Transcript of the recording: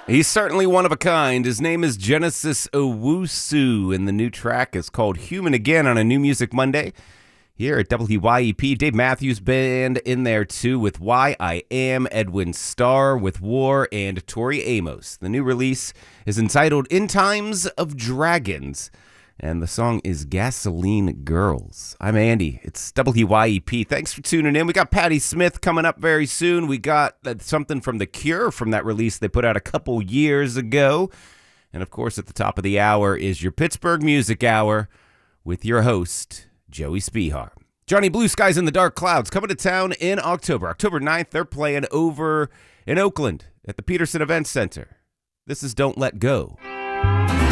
He's certainly one of a kind. His name is Genesis Owusu, and the new track is called Human Again on a New Music Monday here at WYEP. Dave Matthews Band in there too with Why I Am, Edwin Starr with War, and Tori Amos. The new release is entitled In Times of Dragons, and the song is Gasoline Girls. I'm Andy. It's WYEP. Thanks for tuning in. We got Patti Smith coming up very soon. We got something from The Cure from that release they put out a couple years ago. And, of course, at the top of the hour is your Pittsburgh Music Hour with your host, Joey Spihar. Johnny Blue Skies in the Dark Clouds coming to town in October. October 9th, they're playing over in Oakland at the Peterson Event Center. This is Don't Let Go.